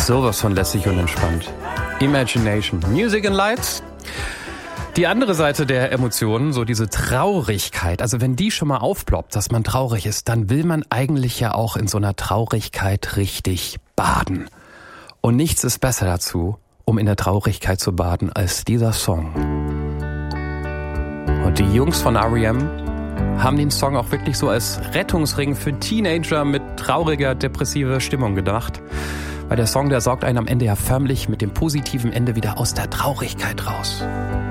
Sowas von lässig und entspannt. Imagination, Music and Lights. Die andere Seite der Emotionen, so diese Traurigkeit, also wenn die schon mal aufploppt, dass man traurig ist, dann will man eigentlich ja auch in so einer Traurigkeit richtig baden. Und nichts ist besser dazu, um in der Traurigkeit zu baden, als dieser Song. Und die Jungs von R.E.M. haben den Song auch wirklich so als Rettungsring für Teenager mit trauriger, depressiver Stimmung gedacht. Weil der Song, der sorgt einen am Ende ja förmlich mit dem positiven Ende wieder aus der Traurigkeit raus.